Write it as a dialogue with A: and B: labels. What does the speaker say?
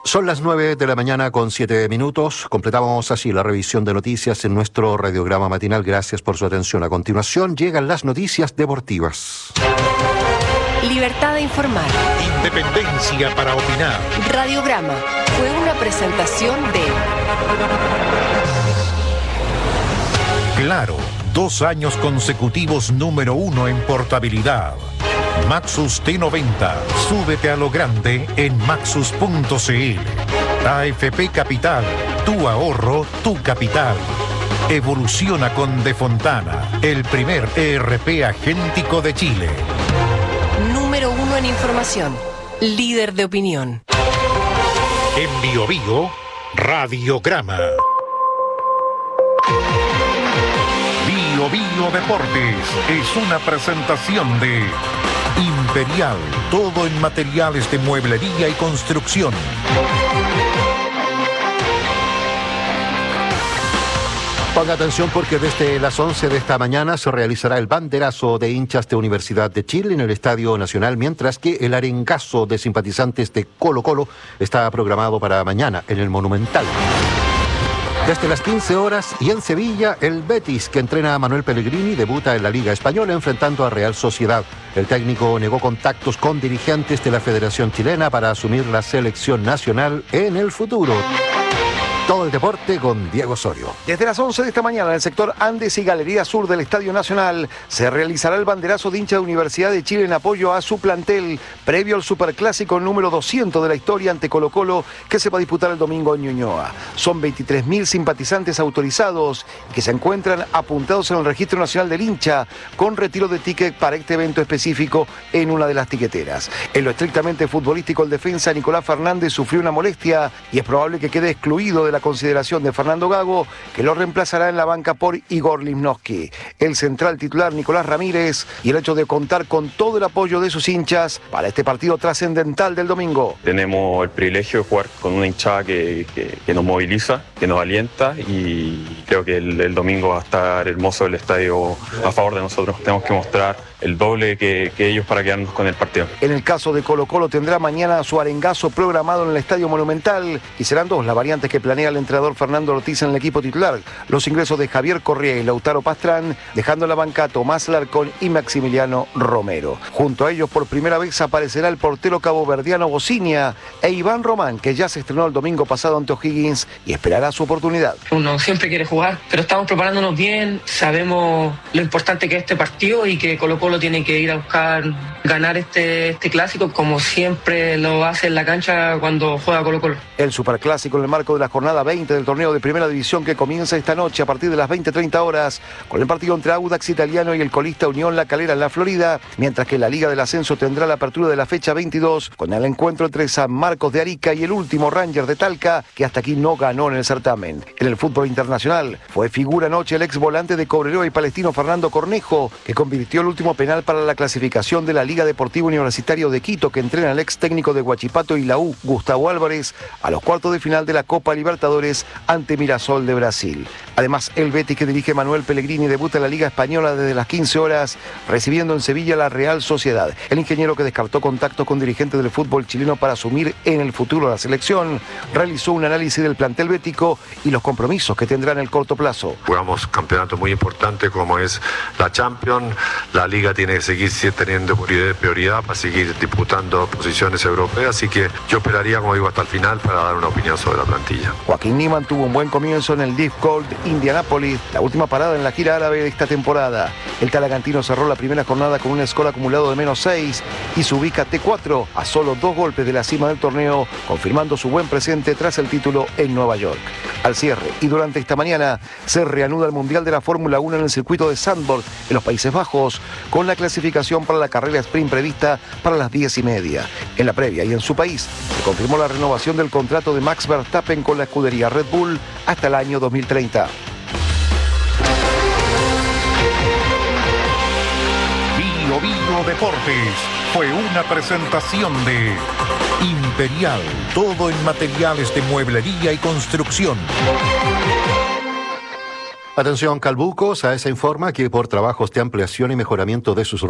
A: Son las 9 de la mañana con 7 minutos. Completamos así la revisión de noticias en nuestro radiograma matinal. Gracias por su atención. A continuación llegan las noticias deportivas.
B: Libertad de informar.
C: Independencia para opinar.
B: Radiograma fue una presentación de...
C: Claro, 2 años consecutivos número 1 en portabilidad. Maxus T90. Súbete a lo grande en maxus.cl. AFP Capital. Tu ahorro, tu capital. Evoluciona con De Fontana, el primer ERP agéntico de Chile.
B: Número 1 en información. Líder de opinión.
C: En Bio Bio, Radiograma. Bio Bio Deportes es una presentación de Imperial, todo en materiales de mueblería y construcción.
A: Ponga atención porque desde las 11 de esta mañana se realizará el banderazo de hinchas de Universidad de Chile en el Estadio Nacional, mientras que el arengazo de simpatizantes de Colo-Colo está programado para mañana en el Monumental. Desde las 15 horas y en Sevilla, el Betis, que entrena a Manuel Pellegrini, debuta en la Liga Española enfrentando a Real Sociedad. El técnico negó contactos con dirigentes de la Federación Chilena para asumir la selección nacional en el futuro. Todo el deporte con Diego Osorio.
D: Desde las 11 de esta mañana en el sector Andes y Galería Sur del Estadio Nacional se realizará el banderazo de hincha de Universidad de Chile en apoyo a su plantel previo al superclásico número 200 de la historia ante Colo-Colo que se va a disputar el domingo en Ñuñoa. Son 23.000 simpatizantes autorizados que se encuentran apuntados en el Registro Nacional del Hincha con retiro de ticket para este evento específico en una de las tiqueteras. En lo estrictamente futbolístico, el defensa Nicolás Fernández sufrió una molestia y es probable que quede excluido de la consideración de Fernando Gago, que lo reemplazará en la banca por Igor Limnowski. El central titular Nicolás Ramírez y el hecho de contar con todo el apoyo de sus hinchas para este partido trascendental del domingo.
E: Tenemos el privilegio de jugar con una hinchada que nos moviliza, que nos alienta y creo que el domingo va a estar hermoso el estadio a favor de nosotros. Tenemos que mostrar el doble que ellos para quedarnos con el partido.
D: En el caso de Colo-Colo tendrá mañana su arengazo programado en el Estadio Monumental y serán 2 las variantes que planea el entrenador Fernando Ortiz en el equipo titular. Los ingresos de Javier Correa y Lautaro Pastrán, dejando en la banca a Tomás Larcón y Maximiliano Romero. Junto a ellos por primera vez aparecerá el portero caboverdiano Bocinia e Iván Román, que ya se estrenó el domingo pasado ante O'Higgins y esperará su oportunidad.
F: Uno siempre quiere jugar, pero estamos preparándonos bien, sabemos lo importante que es este partido y que Colo-Colo tiene que ir a buscar ganar este clásico como siempre lo hace en la cancha cuando juega Colo-Colo.
D: El superclásico en el marco de la jornada 20 del torneo de Primera División que comienza esta noche a partir de las 20:30 horas con el partido entre Audax Italiano y el colista Unión La Calera en la Florida, mientras que la Liga del Ascenso tendrá la apertura de la fecha 22 con el encuentro entre San Marcos de Arica y el último Ranger de Talca, que hasta aquí no ganó en el certamen. En el fútbol internacional fue figura anoche el ex volante de Cobreloa y Palestino Fernando Cornejo, que convirtió el último penal para la clasificación de la Liga Deportiva Universitario de Quito, que entrena al ex técnico de Huachipato y la U, Gustavo Álvarez, a los cuartos de final de la Copa Libertadores ante Mirasol de Brasil. Además, el Betis, que dirige Manuel Pellegrini, debuta en la Liga Española desde las 15 horas, recibiendo en Sevilla la Real Sociedad. El ingeniero, que descartó contactos con dirigentes del fútbol chileno para asumir en el futuro la selección, realizó un análisis del plantel bético y los compromisos que tendrá en el corto plazo.
G: Jugamos campeonatos muy importantes como es la Champions, la Liga tiene que seguir teniendo prioridad para seguir disputando posiciones europeas, así que yo esperaría, como digo, hasta el final para dar una opinión sobre la plantilla.
D: Joaquín Niemann tuvo un buen comienzo en el Leaf Gold Indianapolis, la última parada en la gira árabe de esta temporada. El talagantino cerró la primera jornada con un score acumulado de -6 y se ubica T4 a solo 2 golpes de la cima del torneo, confirmando su buen presente tras el título en Nueva York. Al cierre y durante esta mañana se reanuda el Mundial de la Fórmula 1 en el circuito de Zandvoort en los Países Bajos, con la clasificación para la carrera sprint prevista para las 10:30. En la previa y en su país se confirmó la renovación del contrato de Max Verstappen con la escudería Red Bull hasta el año 2030.
C: Bio Bio Deportes fue una presentación de Imperial, todo en materiales de mueblería y construcción.
A: Atención, Calbuco, SAESA informa que por trabajos de ampliación y mejoramiento de sus